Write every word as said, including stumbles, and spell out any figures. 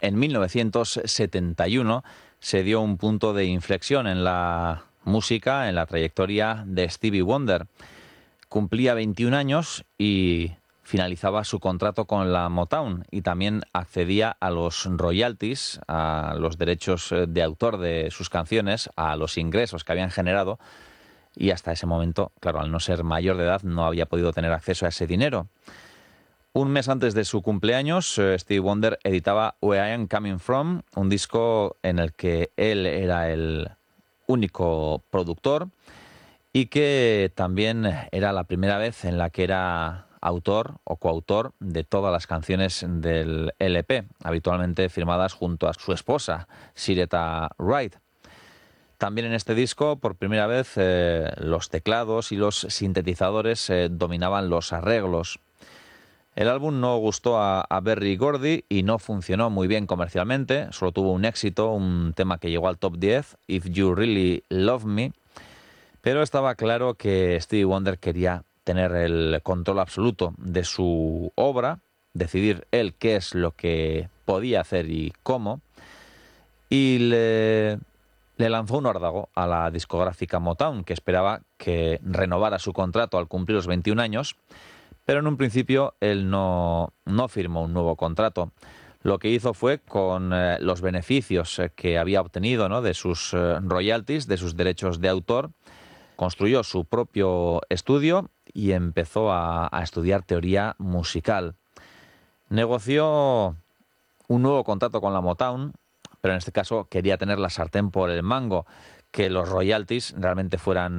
en mil novecientos setenta y uno se dio un punto de inflexión en la música, en la trayectoria de Stevie Wonder. Cumplía veintiún años y finalizaba su contrato con la Motown y también accedía a los royalties, a los derechos de autor de sus canciones, a los ingresos que habían generado, y hasta ese momento, claro, al no ser mayor de edad, no había podido tener acceso a ese dinero. Un mes antes de su cumpleaños, Stevie Wonder editaba Where I Am Coming From, un disco en el que él era el único productor y que también era la primera vez en la que era autor o coautor de todas las canciones del L P, habitualmente firmadas junto a su esposa, Siretta Wright. También en este disco, por primera vez, eh, los teclados y los sintetizadores eh, dominaban los arreglos. El álbum no gustó a, a Berry Gordy y no funcionó muy bien comercialmente, solo tuvo un éxito, un tema que llegó al top diez, If You Really Love Me, pero estaba claro que Stevie Wonder quería tener el control absoluto de su obra, decidir él qué es lo que podía hacer y cómo, y le, le lanzó un órdago a la discográfica Motown, que esperaba que renovara su contrato al cumplir los veintiún años, pero en un principio él no, no firmó un nuevo contrato. Lo que hizo fue, con eh, los beneficios eh, que había obtenido, ¿no?, de sus eh, royalties, de sus derechos de autor, construyó su propio estudio y empezó a, a estudiar teoría musical. Negoció un nuevo contrato con la Motown, pero en este caso quería tener la sartén por el mango, que los royalties realmente fueran